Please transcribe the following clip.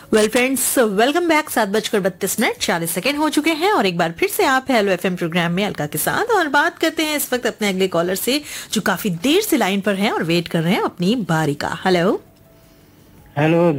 Well friends, welcome back. 7:32 हो चुके हैं और एक बार फिर से आप हेलो एफएम प्रोग्राम में अलका के साथ और बात करते हैं इस वक्त अपने अगले कॉलर से जो काफी देर से लाइन पर हैं और वेट कर रहे हैं अपनी बारी का। Hello hello.